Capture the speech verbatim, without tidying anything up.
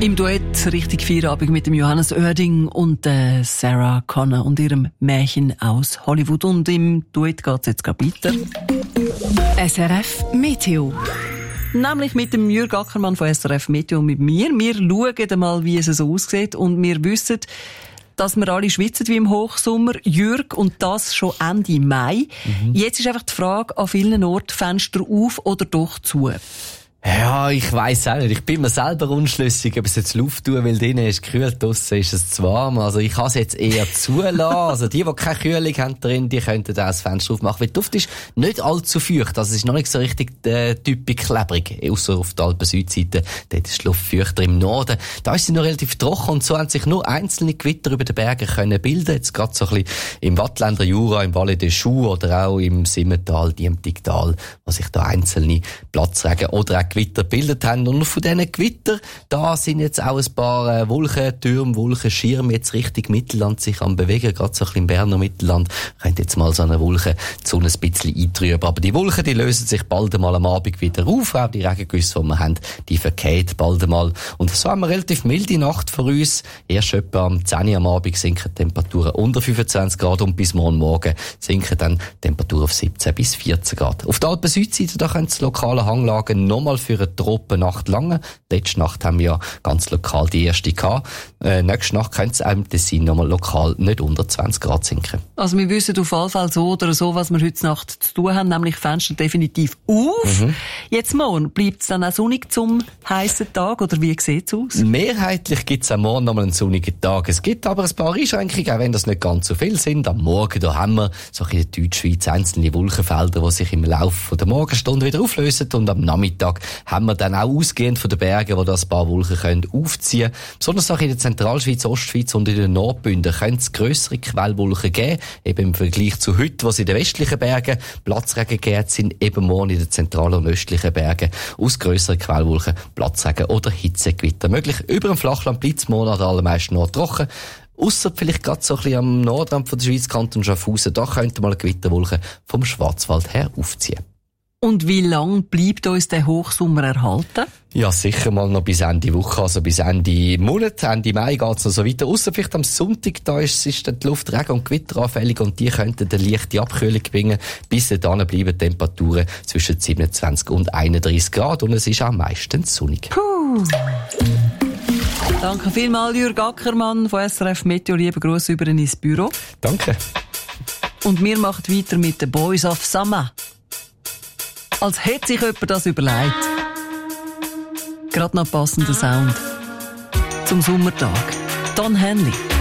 Im Duett richtig Feierabend mit dem Johannes Oerding und äh, Sarah Connor und ihrem Märchen aus Hollywood. Und im Duett geht's jetzt gerade weiter. S R F Meteo. Nämlich mit dem Jürg Ackermann von S R F Meteo und mit mir. Wir schauen mal, wie es so aussieht. Und wir wissen, dass wir alle schwitzen wie im Hochsommer. Jürg, und das schon Ende Mai. Mhm. Jetzt ist einfach die Frage, an vielen Orten Fenster auf oder doch zu? Ja, ich weiss auch nicht. Ich bin mir selber unschlüssig, ob es jetzt Luft tun, weil drinnen ist gekühlt, draussen ist es zu warm. Also ich kann es jetzt eher zulassen. Also die, die keine Kühlung haben drin, die könnten auch das Fenster aufmachen. Weil die Luft ist nicht allzu feucht. Also es ist noch nicht so richtig äh, typisch klebrig. Ausser auf der Alpen-Südseite. Dort ist die Luft feuchter im Norden. Da ist sie noch relativ trocken und so haben sich nur einzelne Gewitter über den Bergen können bilden. Jetzt gerade so ein bisschen im Wattländer Jura, im Valais des Choux oder auch im Simmental, Diemtigtal, wo sich da einzelne Platzregen oder auch Gewitter gebildet haben. Und von diesen Gewitter, da sind jetzt auch ein paar äh, Wolkentürme, Wolkenschirme jetzt Richtung Mittelland sich am bewegen. Gerade so ein bisschen im Berner Mittelland könnte jetzt mal so eine Wolke die Sonne ein bisschen eintrüben. Aber die Wolken, die lösen sich bald einmal am Abend wieder auf. Auch die Regengüsse, die wir haben, die verkehren bald einmal. Und so haben wir eine relativ milde Nacht vor uns. Erst etwa am zehn Uhr am Abend sinken die Temperaturen unter fünfundzwanzig Grad und bis morgen Morgen sinken dann die Temperaturen auf siebzehn bis vierzehn Grad. Auf der Alpen-Südseite, da können die lokalen Hanglagen nochmal für eine Tropennacht lange. Letzte Nacht haben wir ja ganz lokal die erste gehabt. Äh, nächste Nacht könnte es einem Tessin nochmal lokal nicht unter zwanzig Grad sinken. Also wir wissen auf jeden Fall so oder so, was wir heute Nacht zu tun haben, nämlich Fenster definitiv auf. Mhm. Jetzt morgen, bleibt es dann auch sonnig zum heissen Tag oder wie sieht es aus? Mehrheitlich gibt es am Morgen nochmal einen sonnigen Tag. Es gibt aber ein paar Einschränkungen, auch wenn das nicht ganz so viel sind. Am Morgen da haben wir so in der Deutschschweiz einzelne Wolkenfelder, die sich im Laufe der Morgenstunde wieder auflösen, und am Nachmittag haben wir dann auch ausgehend von den Bergen, wo das ein paar Wolken können aufziehen können. Besonders auch in der Zentralschweiz, Ostschweiz und in den Nordbünden können es grössere Quellwolken geben. Eben im Vergleich zu heute, wo es in den westlichen Bergen Platzregen gegeben sind, eben morgen in den zentralen und östlichen Bergen aus grösseren Quellwolken Platzregen oder Hitzegewitter möglich. Über dem Flachland bleibt es morgen an allermeisten noch trocken. Ausser vielleicht gerade so ein bisschen am Nordrand von der Schweiz, Kanton Schaffhausen, da könnte mal eine Gewitterwolke vom Schwarzwald her aufziehen. Und wie lang bleibt uns der Hochsommer erhalten? Ja, sicher mal noch bis Ende Woche, also bis Ende Monat, Ende Mai geht's noch so weiter. Ausser vielleicht am Sonntag, da ist, ist dann die Luft regen- und gewitteranfällig und die könnten eine leichte Abkühlung bringen. Bis dahin bleiben Temperaturen zwischen siebenundzwanzig und einunddreissig Grad und es ist am meisten sonnig. Puh. Danke vielmals, Jürg Ackermann von S R F Meteo. Liebe Grüße über ins Büro. Danke. Und wir machen weiter mit den Boys of Summer. Als hätte sich jemand das überlegt. Gerade noch passender Sound. Zum Sommertag. Don Henley.